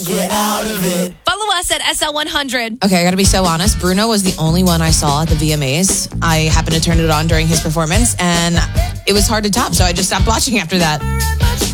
Get out of it. Follow us at SL100. Okay, I gotta be so honest. Bruno was the only one I saw at the VMAs. I happened to turn it on during his performance, and it was hard to top, so I just stopped watching after that.